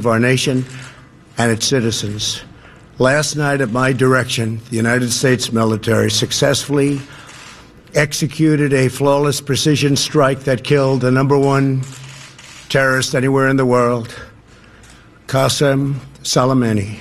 of our nation and its citizens. Last night, at my direction, the United States military successfully executed a flawless precision strike that killed the number one terrorist anywhere in the world, Qasem Soleimani.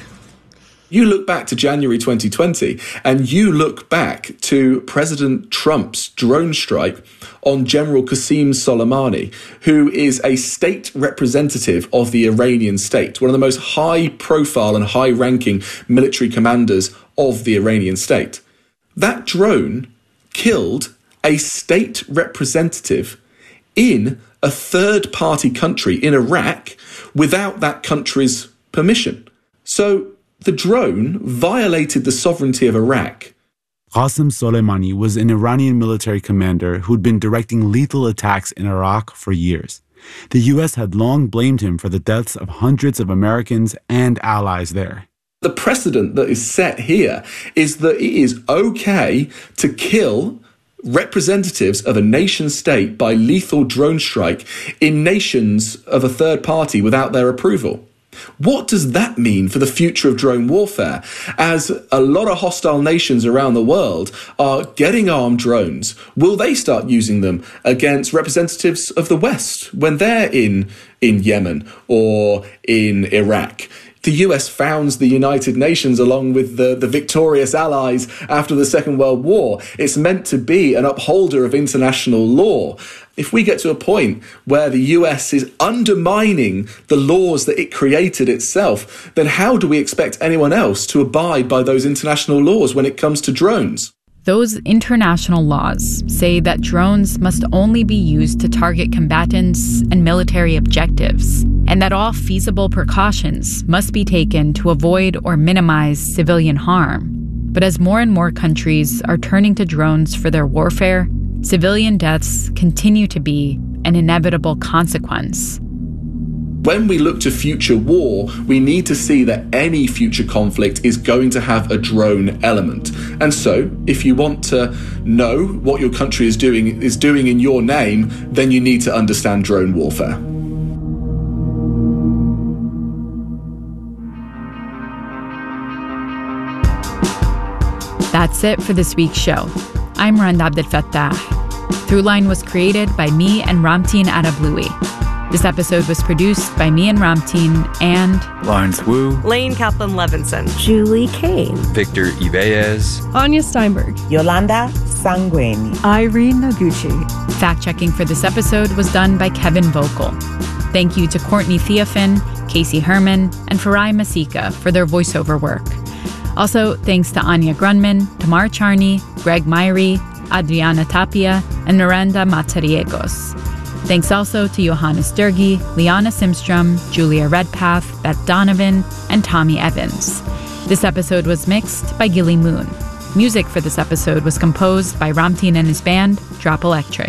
You look back to January 2020 and you look back to President Trump's drone strike on General Qasem Soleimani, who is a state representative of the Iranian state, one of the most high-profile and high-ranking military commanders of the Iranian state. That drone killed a state representative in a third-party country, in Iraq, without that country's permission. So the drone violated the sovereignty of Iraq. Qasem Soleimani was an Iranian military commander who'd been directing lethal attacks in Iraq for years. The U.S. had long blamed him for the deaths of hundreds of Americans and allies there. The precedent that is set here is that it is okay to kill representatives of a nation state by lethal drone strike in nations of a third party without their approval. What does that mean for the future of drone warfare, as a lot of hostile nations around the world are getting armed drones? Will they start using them against representatives of the West when they're in Yemen or in Iraq? The US founds the United Nations along with the victorious allies after the Second World War. It's meant to be an upholder of international law. If we get to a point where the US is undermining the laws that it created itself, then how do we expect anyone else to abide by those international laws when it comes to drones? Those international laws say that drones must only be used to target combatants and military objectives, and that all feasible precautions must be taken to avoid or minimize civilian harm. But as more and more countries are turning to drones for their warfare, civilian deaths continue to be an inevitable consequence. When we look to future war, we need to see that any future conflict is going to have a drone element. And so, if you want to know what your country is doing in your name, then you need to understand drone warfare. That's it for this week's show. I'm Randa Abdelfattah. Throughline was created by me and Ramtin Arablouei. This episode was produced by me and Ramtin and Lawrence Wu, Lane Kaplan-Levinson, Julie Kane, Victor Ibeez, Anya Steinberg, Yolanda Sangweni, Irene Noguchi. Fact-checking for this episode was done by Kevin Vogel. Thank you to Courtney Theophin, Casey Herman, and Farai Masika for their voiceover work. Also, thanks to Anya Grunman, Tamar Charney, Greg Myrie, Adriana Tapia, and Miranda Mazariegos. Thanks also to Johannes Dergi, Liana Simstrom, Julia Redpath, Beth Donovan, and Tommy Evans. This episode was mixed by Gilly Moon. Music for this episode was composed by Ramtin and his band, Drop Electric.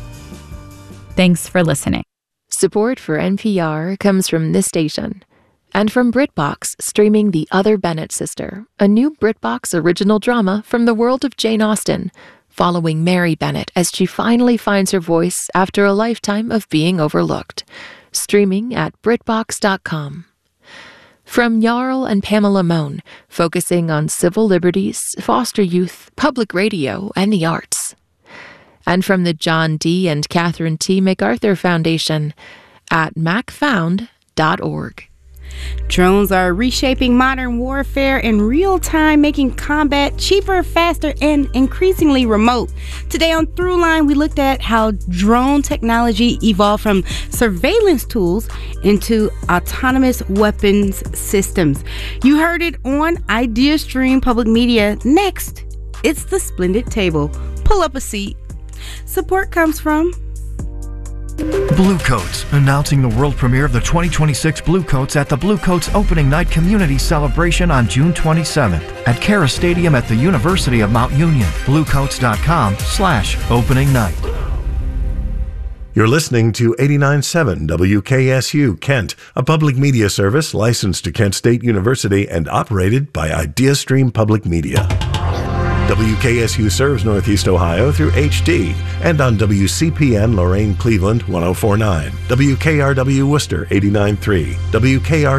Thanks for listening. Support for NPR comes from this station and from BritBox, streaming The Other Bennett Sister, a new BritBox original drama from the world of Jane Austen, following Mary Bennett as she finally finds her voice after a lifetime of being overlooked. Streaming at BritBox.com. From Jarl and Pamela Mohn, focusing on civil liberties, foster youth, public radio, and the arts. And from the John D. and Catherine T. MacArthur Foundation at macfound.org. Drones are reshaping modern warfare in real time, making combat cheaper, faster, and increasingly remote. Today on Throughline, we looked at how drone technology evolved from surveillance tools into autonomous weapons systems. You heard it on IdeaStream Public Media. Next, it's the Splendid Table. Pull up a seat. Support comes from Blue Coats, announcing the world premiere of the 2026 Blue Coats at the Blue Coats Opening Night Community Celebration on June 27th at Cara Stadium at the University of Mount Union. BlueCoats.com/opening night. You're listening to 89.7 WKSU Kent, a public media service licensed to Kent State University and operated by IdeaStream Public Media. WKSU serves Northeast Ohio through HD and on WCPN Lorain Cleveland 104.9, WKRW Worcester 89.3, WKR